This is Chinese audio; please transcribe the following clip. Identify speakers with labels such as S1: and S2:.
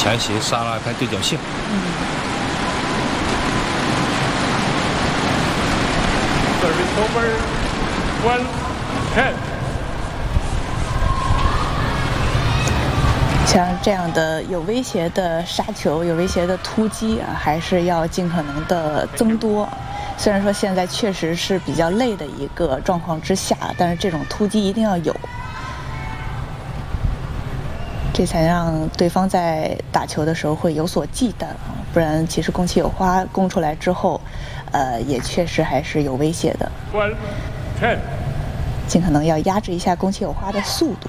S1: 前斜杀拉开对角线。
S2: Service over 1-10。
S3: 像这样的有威胁的杀球、有威胁的突击啊，还是要尽可能的增多。虽然说现在确实是比较累的一个状况之下，但是这种突击一定要有，这才让对方在打球的时候会有所忌惮啊。不然，其实宫崎有花攻出来之后，也确实还是有威胁的。
S2: 1-10。
S3: 尽可能要压制一下宫崎有花的速度。